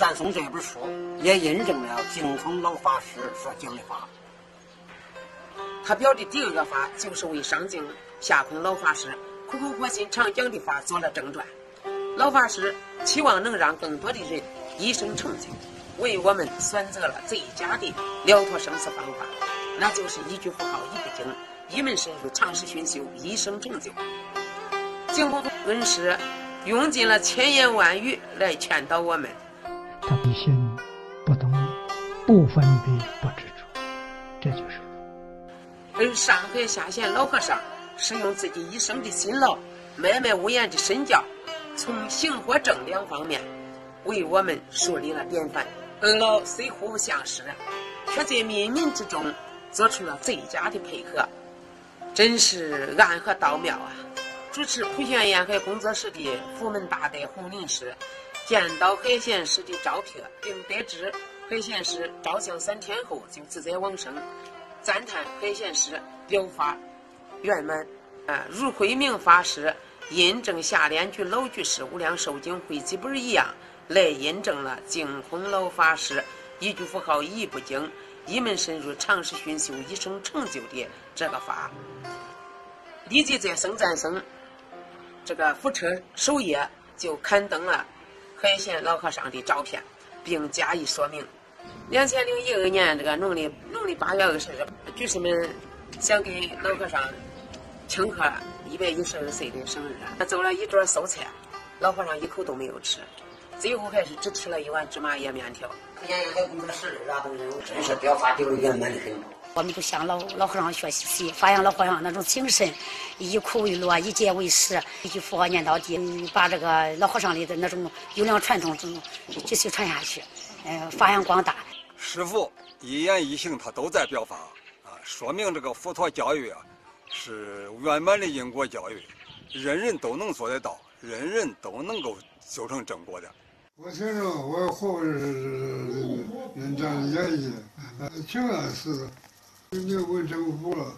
赞颂》这本书也印证了净空老法师所讲的法。他表的第二个法就是为上净下空老法师苦口婆心常讲的法做了正传。老法师期望能让更多的人一生成就，为我们选择了最佳的了脱生死方法，那就是一句佛号一不精，一门深入，长时熏修，一生成就。净空恩师用尽了千言万语来劝导我们。 他必心不动，不分别，不执着，这就是。 而上海下贤老和尚是用自己一生的辛劳，默默无言的身教，从行和正两方面为我们树立了典范。二老虽互不相识，却在冥冥之中做出了最佳的配合，真是暗合道妙啊！主持普贤沿海工作室的福门大德洪林师见到海贤师的照片，并得知海贤师照相3天后就自在往生，赞叹海贤师疗法圆满。如慧明法师印证下联句老居士无量寿经汇集本一样，来印证了净空老法师一句佛号一不精，一门深入，长时熏修，一生成就的这个法。立即在僧赞僧这个福车首页就刊登了海贤老和尚的照片，并加以说明。2012年这个农历8月20日，居士们想给老和尚庆贺112岁的生日，他做了一桌素菜，老和尚一口都没有吃，最后还是只吃了1碗芝麻叶面条。沿海工作室的等人真是表发丢圆满的很。 我们都向老和尚学习，发扬老和尚那种精神，以苦为乐，以戒为师，一句佛号念到底，把这个老和尚里的那种优良传统继续传下去，发扬光大。 师父一言一行他都在表法说明这个佛陀教育是圆满的因果教育，人人都能做得到，人人都能够修成正果的。 我听着我后是人这样演绎，挺安实的，你问政府了，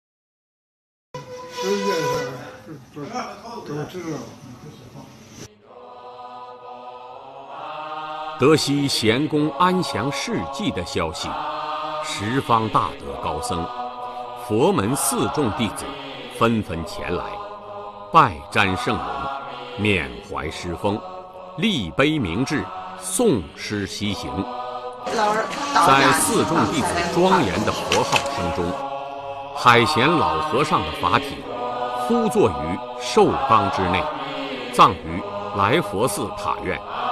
世界上都知道。 得悉贤公安详事迹的消息，十方大德高僧、佛门4众弟子纷纷前来，拜瞻圣容，缅怀师风，立碑铭志，诵诗西行。在4众弟子庄严的佛号声中，海贤老和尚的法体呼坐于寿冈之内，葬于来佛寺塔院。